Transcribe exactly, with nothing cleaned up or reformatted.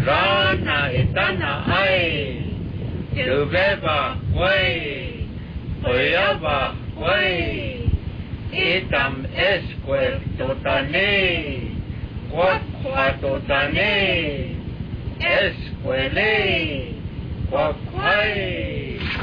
Rana etana ai, từ về và quay, hồi và quay, itam esque totani, quat qua totani, esquele, quat quay.